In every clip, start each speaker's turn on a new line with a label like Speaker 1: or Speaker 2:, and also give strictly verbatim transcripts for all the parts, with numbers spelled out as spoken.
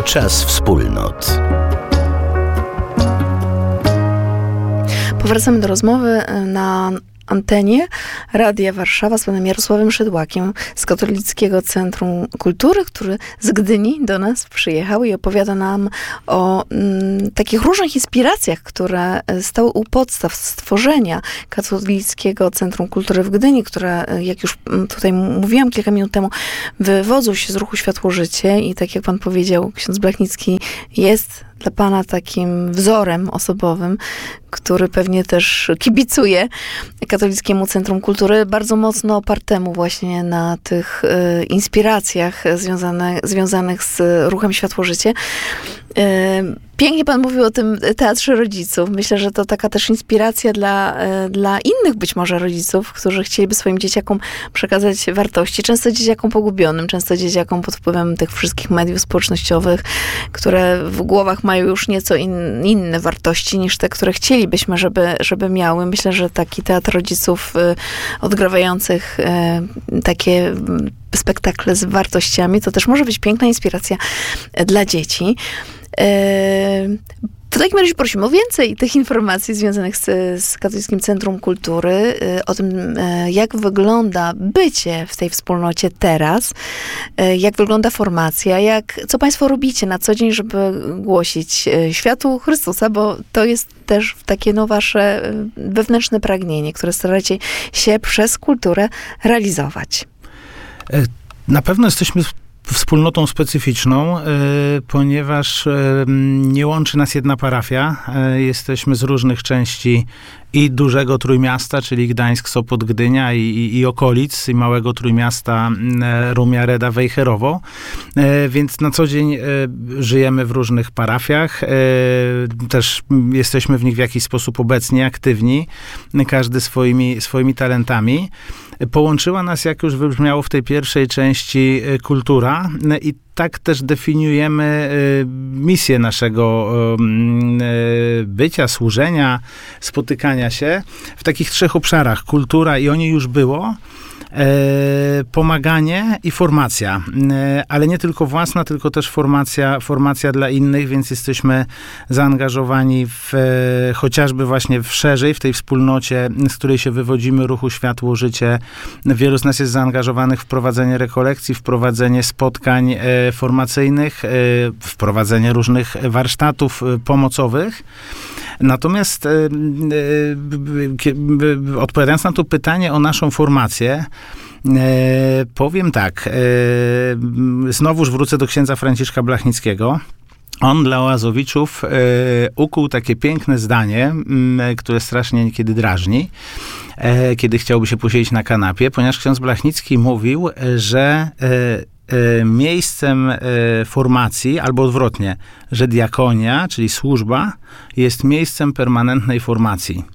Speaker 1: Czas wspólnot.
Speaker 2: Powracamy do rozmowy na antenie Radia Warszawa z panem Jarosławem Szydłakiem z Katolickiego Centrum Kultury, który z Gdyni do nas przyjechał i opowiada nam o mm, takich różnych inspiracjach, które stały u podstaw stworzenia Katolickiego Centrum Kultury w Gdyni, które, jak już tutaj mówiłam kilka minut temu, wywodzą się z ruchu Światło-Życie i tak jak pan powiedział, ksiądz Blachnicki jest dla pana takim wzorem osobowym, który pewnie też kibicuje Katolickiemu Centrum Kultury, bardzo mocno opartemu właśnie na tych y, inspiracjach związane, związanych z ruchem Światło-Życie. Y, pięknie pan mówił o tym teatrze rodziców. Myślę, że to taka też inspiracja dla, y, dla innych być może rodziców, którzy chcieliby swoim dzieciakom przekazać wartości. Często dzieciakom pogubionym, często dzieciakom pod wpływem tych wszystkich mediów społecznościowych, które w głowach mają już nieco in, inne wartości niż te, które chcielibyśmy, żeby, żeby miały. Myślę, że taki teatr rodziców y, odgrywających y, takie spektakle z wartościami, to też może być piękna inspiracja dla dzieci. W takim razie prosimy o więcej tych informacji związanych z, z Katolickim Centrum Kultury, o tym, jak wygląda bycie w tej wspólnocie teraz, jak wygląda formacja, jak, co państwo robicie na co dzień, żeby głosić światu Chrystusa, bo to jest też takie no wasze wewnętrzne pragnienie, które staracie się przez kulturę realizować.
Speaker 3: Na pewno jesteśmy wspólnotą specyficzną, y, ponieważ y, nie łączy nas jedna parafia. Y, jesteśmy z różnych części i dużego Trójmiasta, czyli Gdańsk, Sopot, Gdynia i, i, i okolic, i małego Trójmiasta y, Rumia, Reda, Wejherowo. Y, więc na co dzień y, żyjemy w różnych parafiach. Y, też jesteśmy w nich w jakiś sposób obecni, aktywni, każdy swoimi, swoimi talentami. Połączyła nas, jak już wybrzmiało w tej pierwszej części, kultura i tak też definiujemy misję naszego bycia, służenia, spotykania się w takich trzech obszarach. Kultura, i o niej już było, pomaganie i formacja, ale nie tylko własna, tylko też formacja, formacja dla innych, więc jesteśmy zaangażowani w, chociażby właśnie w szerzej, w tej wspólnocie, z której się wywodzimy, ruchu Światło-Życie. Wielu z nas jest zaangażowanych w prowadzenie rekolekcji, w prowadzenie spotkań formacyjnych, w prowadzenie różnych warsztatów pomocowych. Natomiast odpowiadając na to pytanie o naszą formację, E, powiem tak, e, znowuż wrócę do księdza Franciszka Blachnickiego. On dla Oazowiczów e, ukuł takie piękne zdanie, m, które strasznie niekiedy drażni, e, kiedy chciałby się posiedzieć na kanapie, ponieważ ksiądz Blachnicki mówił, że e, e, miejscem e, formacji, albo odwrotnie, że diakonia, czyli służba, jest miejscem permanentnej formacji.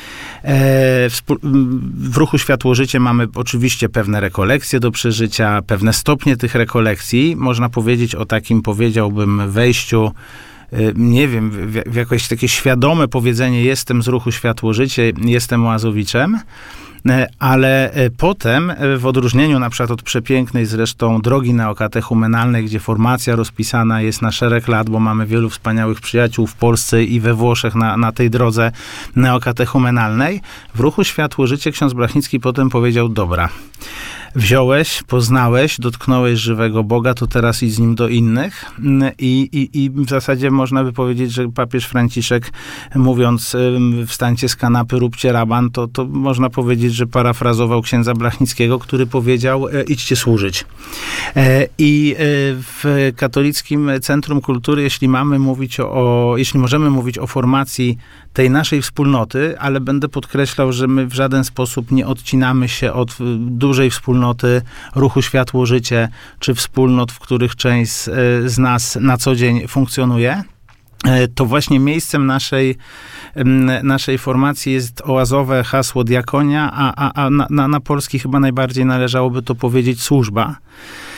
Speaker 3: W ruchu Światło-Życie mamy oczywiście pewne rekolekcje do przeżycia, pewne stopnie tych rekolekcji. Można powiedzieć o takim, powiedziałbym, wejściu, nie wiem, w jakieś takie świadome powiedzenie: jestem z ruchu Światło-Życie, jestem Oazowiczem. Ale potem, w odróżnieniu na przykład od przepięknej zresztą drogi neokatechumenalnej, gdzie formacja rozpisana jest na szereg lat, bo mamy wielu wspaniałych przyjaciół w Polsce i we Włoszech na, na tej drodze neokatechumenalnej, w ruchu Światło-Życie ksiądz Blachnicki potem powiedział: dobra, wziąłeś, poznałeś, dotknąłeś żywego Boga, to teraz idź z nim do innych. I, i, i w zasadzie można by powiedzieć, że papież Franciszek, mówiąc wstańcie z kanapy, róbcie raban, to, to można powiedzieć, że parafrazował księdza Blachnickiego, który powiedział: idźcie służyć. I w Katolickim Centrum Kultury, jeśli mamy mówić o, jeśli możemy mówić o formacji tej naszej wspólnoty, ale będę podkreślał, że my w żaden sposób nie odcinamy się od dużej wspólnoty ruchu Światło-Życie, czy wspólnot, w których część z nas na co dzień funkcjonuje. To właśnie miejscem naszej, naszej formacji jest oazowe hasło diakonia, a, a, a na, na polski chyba najbardziej należałoby to powiedzieć służba.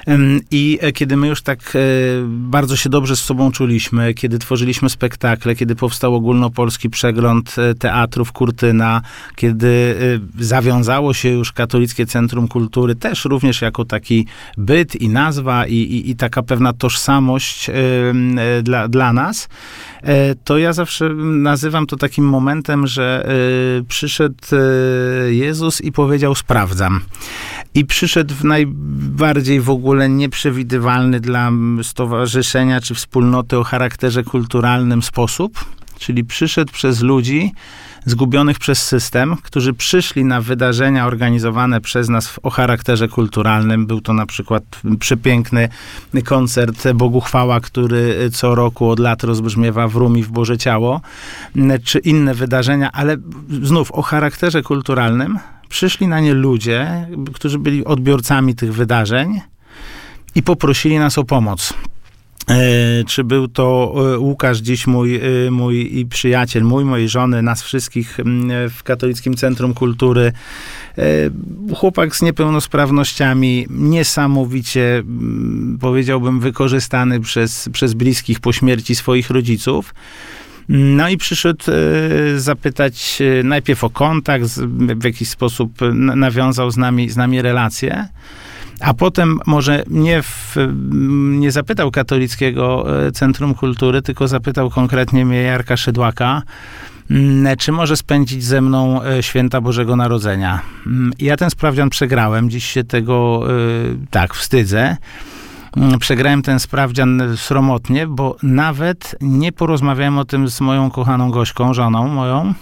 Speaker 3: I kiedy my już tak bardzo się dobrze z sobą czuliśmy, kiedy tworzyliśmy spektakle, kiedy powstał ogólnopolski przegląd teatrów Kurtyna, kiedy zawiązało się już Katolickie Centrum Kultury, też również jako taki byt i nazwa i, i, i taka pewna tożsamość dla, dla nas, to ja zawsze nazywam to takim momentem, że przyszedł Jezus i powiedział: sprawdzam. I przyszedł w najbardziej w ogóle nieprzewidywalny dla stowarzyszenia czy wspólnoty o charakterze kulturalnym sposób, czyli przyszedł przez ludzi zgubionych przez system, którzy przyszli na wydarzenia organizowane przez nas o charakterze kulturalnym. Był to na przykład przepiękny koncert Bogu chwała, który co roku od lat rozbrzmiewa w Rumi w Boże Ciało, czy inne wydarzenia, ale znów o charakterze kulturalnym. Przyszli na nie ludzie, którzy byli odbiorcami tych wydarzeń i poprosili nas o pomoc. E, czy był to Łukasz, dziś mój, mój i przyjaciel, mój, mojej żony, nas wszystkich w Katolickim Centrum Kultury. E, chłopak z niepełnosprawnościami, niesamowicie, powiedziałbym, wykorzystany przez, przez bliskich po śmierci swoich rodziców. No i przyszedł e, zapytać e, najpierw o kontakt, z, w jakiś sposób na, nawiązał z nami, z nami relacje, a potem może nie, w, nie zapytał Katolickiego Centrum Kultury, tylko zapytał konkretnie mnie, Jarka Szydłaka, czy może spędzić ze mną święta Bożego Narodzenia. Ja ten sprawdzian przegrałem, dziś się tego e, tak wstydzę. Przegrałem ten sprawdzian sromotnie, bo nawet nie porozmawiałem o tym z moją kochaną Gośką, żoną moją,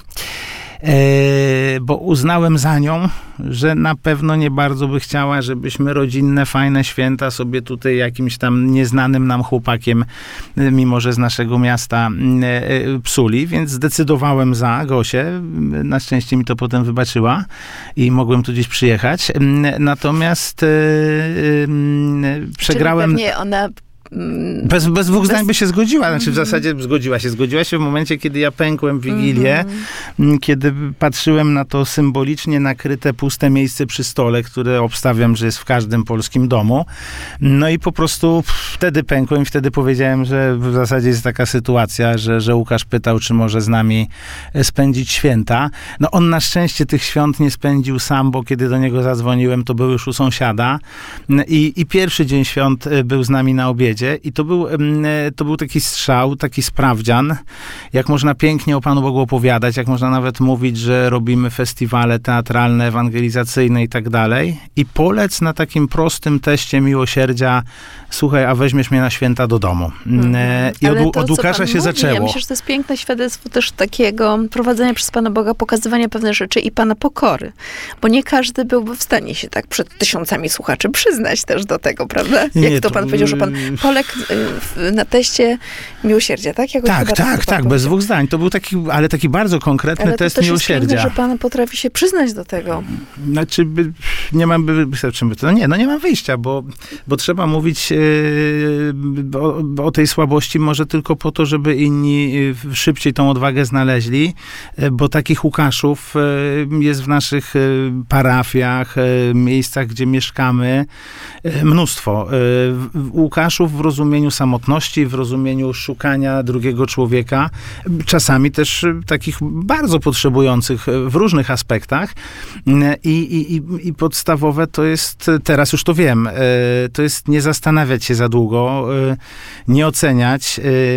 Speaker 3: bo uznałem za nią, że na pewno nie bardzo by chciała, żebyśmy rodzinne, fajne święta sobie tutaj jakimś tam nieznanym nam chłopakiem, mimo że z naszego miasta, psuli, więc zdecydowałem za Gosię. Na szczęście mi to potem wybaczyła i mogłem tu gdzieś przyjechać. Natomiast przegrałem...
Speaker 2: Czyli pewnie ona...
Speaker 3: Bez, bez dwóch zdań by się zgodziła, znaczy w zasadzie zgodziła się. Zgodziła się w momencie, kiedy ja pękłem w Wigilię, mm-hmm. kiedy patrzyłem na to symbolicznie nakryte puste miejsce przy stole, które obstawiam, że jest w każdym polskim domu. No i po prostu wtedy pękłem i wtedy powiedziałem, że w zasadzie jest taka sytuacja, że, że Łukasz pytał, czy może z nami spędzić święta. No on na szczęście tych świąt nie spędził sam, bo kiedy do niego zadzwoniłem, to był już u sąsiada i, i pierwszy dzień świąt był z nami na obiedzie. I to był, to był taki strzał, taki sprawdzian, jak można pięknie o Panu Bogu opowiadać, jak można nawet mówić, że robimy festiwale teatralne, ewangelizacyjne i tak dalej. I polec na takim prostym teście miłosierdzia: słuchaj, a weźmiesz mnie na święta do domu. Mm. I od, to, od Łukasza się mówi, zaczęło.
Speaker 2: Ja myślę, że to jest piękne świadectwo też takiego prowadzenia przez Pana Boga, pokazywania pewnych rzeczy i Pana pokory. Bo nie każdy byłby w stanie się tak przed tysiącami słuchaczy przyznać też do tego, prawda? Jak nie, to Pan to, powiedział, że Pan Polek na teście miłosierdzia, tak? Jakoś
Speaker 3: tak, tak, tak, bez dwóch zdań. To był taki, ale taki bardzo konkretny
Speaker 2: ale
Speaker 3: test
Speaker 2: to też
Speaker 3: miłosierdzia.
Speaker 2: Jest piękne, że Pan potrafi się przyznać do tego.
Speaker 3: Znaczy, by, nie mam, by, by, no nie, no nie mam wyjścia, bo, bo trzeba mówić yy, o, o tej słabości może tylko po to, żeby inni yy, szybciej tą odwagę znaleźli, yy, bo takich Łukaszów yy, jest w naszych yy, parafiach, yy, miejscach, gdzie mieszkamy, yy, mnóstwo. Yy, Łukaszów w rozumieniu samotności, w rozumieniu szukania drugiego człowieka, czasami też takich bardzo potrzebujących w różnych aspektach. I, i, i podstawowe to jest, teraz już to wiem, to jest nie zastanawiać się za długo, nie oceniać.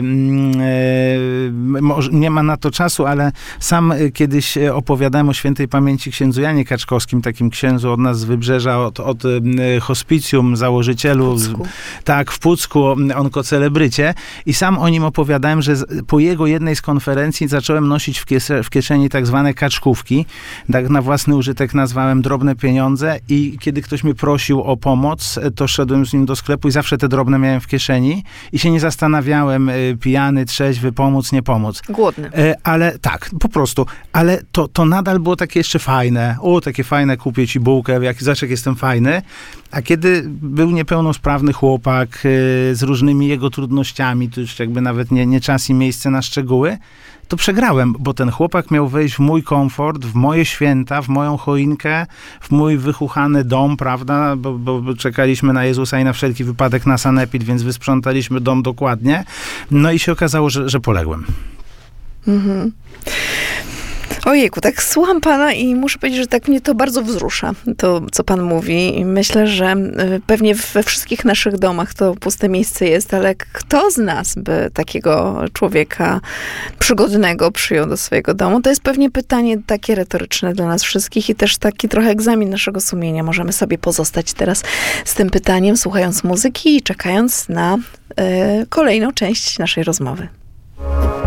Speaker 3: Nie ma na to czasu, ale sam kiedyś opowiadałem o świętej pamięci księdzu Janie Kaczkowskim, takim księdzu od nas z Wybrzeża, od, od hospicjum, założycielu. W tak, w Pucku, onkocelebrycie, i sam o nim opowiadałem, że po jego jednej z konferencji zacząłem nosić w, kies- w kieszeni tak zwane kaczkówki. Tak na własny użytek nazwałem drobne pieniądze i kiedy ktoś mnie prosił o pomoc, to szedłem z nim do sklepu i zawsze te drobne miałem w kieszeni i się nie zastanawiałem, pijany, trzeźwy, pomóc, nie pomóc.
Speaker 2: Głodny.
Speaker 3: Ale tak, po prostu. Ale to, to nadal było takie jeszcze fajne. O, takie fajne, kupię ci bułkę, jak zobacz, jak jestem fajny. A kiedy był niepełnosprawny chłopak y, z różnymi jego trudnościami, to już jakby nawet nie, nie czas i miejsce na szczegóły, to przegrałem, bo ten chłopak miał wejść w mój komfort, w moje święta, w moją choinkę, w mój wychuchany dom, prawda, bo, bo czekaliśmy na Jezusa i na wszelki wypadek na sanepid, więc wysprzątaliśmy dom dokładnie. No i się okazało, że, że poległem.
Speaker 2: Mhm. Ojejku, tak słucham pana i muszę powiedzieć, że tak mnie to bardzo wzrusza, to co pan mówi. I myślę, że pewnie we wszystkich naszych domach to puste miejsce jest, ale kto z nas by takiego człowieka przygodnego przyjął do swojego domu? To jest pewnie pytanie takie retoryczne dla nas wszystkich i też taki trochę egzamin naszego sumienia. Możemy sobie pozostać teraz z tym pytaniem, słuchając muzyki i czekając na y, kolejną część naszej rozmowy.